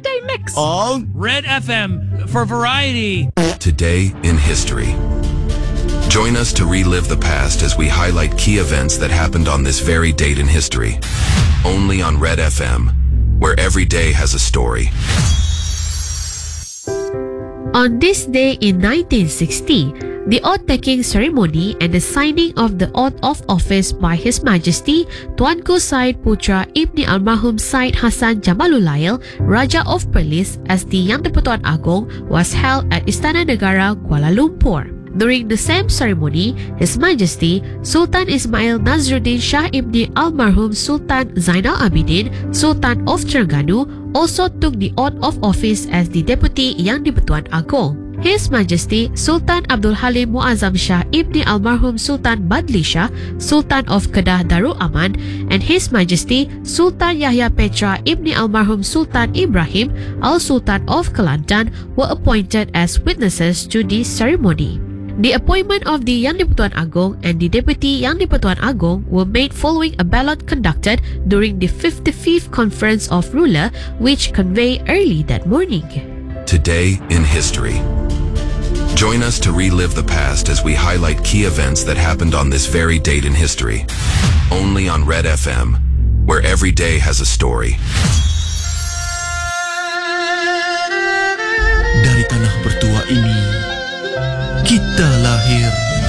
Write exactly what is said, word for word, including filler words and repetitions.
weekday mix. On Red F M for variety. Today in history. Join us to relive the past as we highlight key events that happened on this very date in history. Only on Red F M, where every day has a story. On this day in nineteen sixty, the oath-taking ceremony and the signing of the oath of office by His Majesty Tuanku Said Putra Ibni Almarhum Said Hassan Jamalulail, Raja of Perlis, as the Yang di-Pertuan Agong was held at Istana Negara, Kuala Lumpur. During the same ceremony, His Majesty Sultan Ismail Nazruddin Shah Ibni Almarhum Sultan Zainal Abidin, Sultan of Terengganu, also took the oath of office as the Deputy Yang di-Pertuan Agong. His Majesty Sultan Abdul Halim Muazzam Shah Ibni Almarhum Sultan Badli Shah, Sultan of Kedah Darul Aman, and His Majesty Sultan Yahya Petra Ibni Almarhum Sultan Ibrahim Al-Sultan of Kelantan were appointed as witnesses to this ceremony. The appointment of the Yang di-Pertuan Agong and the Deputy Yang di-Pertuan Agong were made following a ballot conducted during the fifty-fifth Conference of Ruler, which convened early that morning. Today in history. Join us to relive the past as we highlight key events that happened on this very date in history. Only on Red F M, where every day has a story. dari tanah bertua ini kita lahir.